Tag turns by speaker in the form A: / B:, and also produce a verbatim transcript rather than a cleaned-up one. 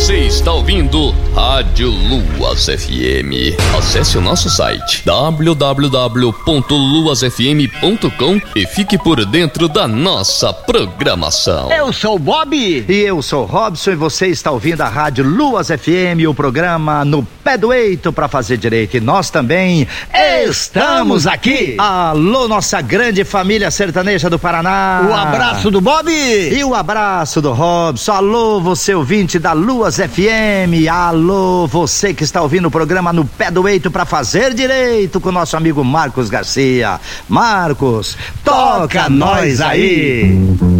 A: Você está ouvindo Rádio Luas F M. Acesse o nosso site w w w ponto luas f m ponto com e fique por dentro da nossa programação.
B: Eu sou o Bob.
C: E eu sou o Robson e você está ouvindo a Rádio Luas F M, o programa No Pé do Eito para fazer direito. E nós também estamos aqui. Alô, nossa grande família sertaneja do Paraná.
B: O abraço do Bob.
C: E o abraço do Robson. Alô, você ouvinte da Luas F M. Alô, você que está ouvindo o programa No Pé do Eito para fazer direito com o nosso amigo Marcos Garcia. Marcos, toca nós aí.